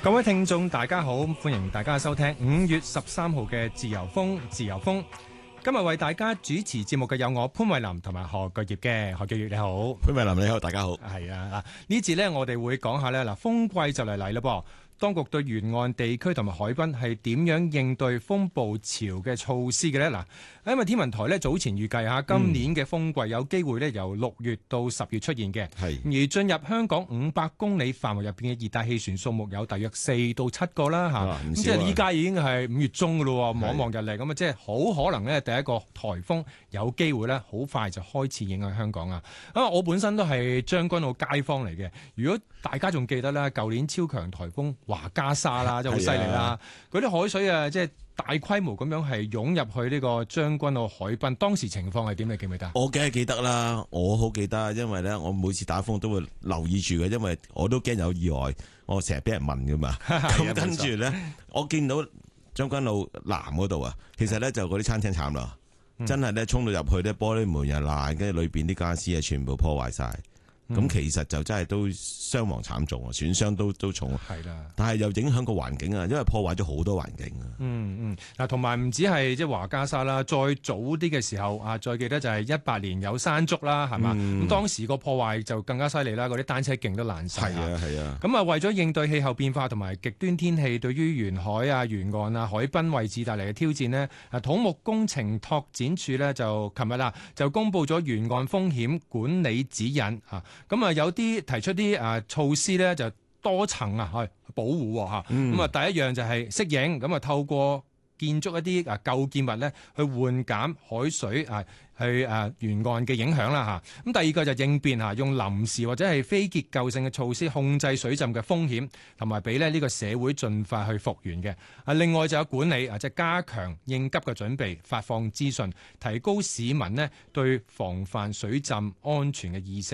各位聽眾大家好，歡迎大家收聽5月13號嘅自由風。今日為大家主持節目嘅有我潘慧琳同埋何巨業嘅。何巨業你好。 潘慧琳你好，大家好。 係啊，呢節呢我哋會講下呢，風季就嚟啦噃。當局對沿岸地區同埋海濱係點樣應對風暴潮嘅措施嘅呢？因為天文台呢早前預計今年嘅風季有機會呢由6月到10月出現嘅，而進入香港500公里範圍入邊嘅熱帶氣旋數目有大約4到7個啦嚇。咁即係依家已經係5月中㗎咯喎，望望日曆咁啊，即係好可能呢第一個颱風有機會呢好快就開始影響香港啊！我本身都係將軍澳街坊嚟嘅，如果大家仲記得呢，舊年超強颱風華加莎啦，真係好犀利啦！嗰啲海水啊，即係大規模咁樣係湧入去呢個將軍澳海濱，當時情況係點？你記唔記得？ 我梗係記得啦，我好記得，因為咧我每次打風都會留意住嘅，因為我都驚有意外，我成日俾人問噶嘛。咁跟住咧，我見到將軍澳南嗰度啊，其實咧就嗰啲餐廳慘啦，真係咧衝到入去啲玻璃門又爛，跟住裏邊啲家私啊全部破壞晒。咁其實就真係都傷亡慘重啊，損傷都重。係啦，但係又影響個環境啊，因為破壞咗好多環境啊。 嗱，同埋唔止係即係華加莎啦，再早啲嘅時候啊，再記得就係18年有山竹啦，係嘛？咁當時個破壞就更加犀利啦，嗰啲單車徑都爛晒。 係啊。 咁啊，為咗應對氣候變化同埋極端天氣對於沿海啊、沿岸啊、海濱位置帶嚟嘅挑戰呢，土木工程拓展署呢，就琴日就公布咗沿岸風險管理指引啊。咁啊，有啲提出啲措施咧，就多層去保護嚇。咁啊，第一樣就係適應，咁啊透過建築一啲舊建物咧，去緩減海水去沿岸嘅影響啦嚇。咁第二個就應變用臨時或者係非結構性嘅措施控制水浸嘅風險，同埋俾呢個社會盡快去復原嘅。另外就有管理即係加強應急嘅準備，發放資訊，提高市民呢對防範水浸安全嘅意識。